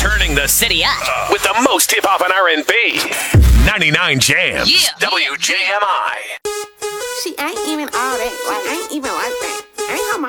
Turning the City up. with the most hip-hop and R&B. 99 Jams. Yeah. WJMI. See, I ain't even all that. Like, I ain't even like that. I ain't how